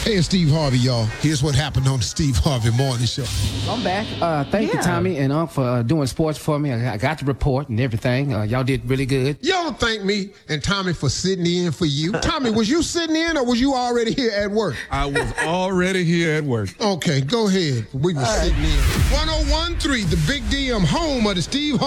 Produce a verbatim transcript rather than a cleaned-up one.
Hey, it's Steve Harvey, y'all. Here's what happened on the Steve Harvey Morning Show. I'm back. Uh, thank Yeah. you, Tommy and Unc, for uh, doing sports for me. I, I got the report and everything. Uh, y'all did really good. Y'all thank me and Tommy for sitting in for you. Tommy, was you sitting in or was you already here at work? I was already here at work. Okay, go ahead. We were sitting in. one oh one point three, the Big D M, home of the Steve Harvey